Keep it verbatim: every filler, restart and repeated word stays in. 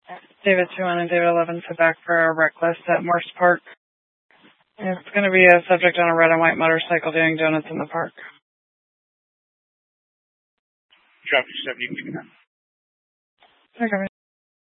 David two one and David eleven sit back for a reckless at Morse Park. It's going to be a subject on a red and white motorcycle doing donuts in the park. Traffic seventy, keeping that. Okay.